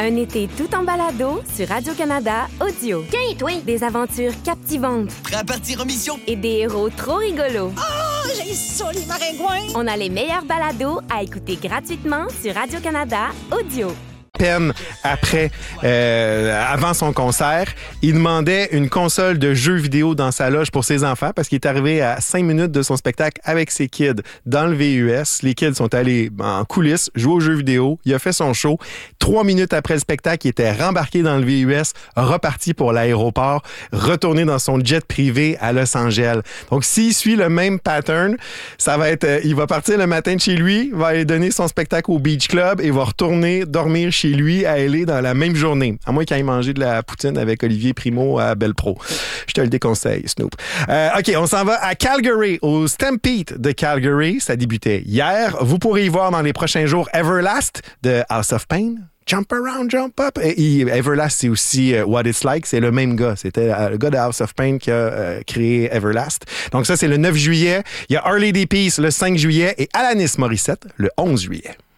Un été tout en balado sur Radio-Canada Audio. Tiens, toi! Des aventures captivantes. Prêt à partir en mission? Et des héros trop rigolos. Oh, j'ai ça, les maringouins! On a les meilleurs balados à écouter gratuitement sur Radio-Canada Audio. Peine après, avant son concert, il demandait une console de jeux vidéo dans sa loge pour ses enfants parce qu'il est arrivé à 5 minutes de son spectacle avec ses kids dans le VUS. Les kids sont allés en coulisses jouer aux jeux vidéo. Il a fait son show. 3 minutes après le spectacle, il était rembarqué dans le VUS, reparti pour l'aéroport, retourné dans son jet privé à Los Angeles. Donc, s'il suit le même pattern, ça va être, il va partir le matin de chez lui, va aller donner son spectacle au Beach Club et va retourner dormir chez lui à LA dans la même journée. À moins qu'il aille manger de la poutine avec Olivier Primo à Belpro. Je te le déconseille, Snoop. OK, on s'en va à Calgary, au Stampede de Calgary. Ça débutait hier. Vous pourrez y voir dans les prochains jours Everlast de House of Pain. Jump around, jump up. Et Everlast, c'est aussi What It's Like. C'est le même gars. C'était le gars de House of Pain qui a créé Everlast. Donc ça, c'est le 9 juillet. Il y a Our Lady Peace le 5 juillet et Alanis Morissette le 11 juillet.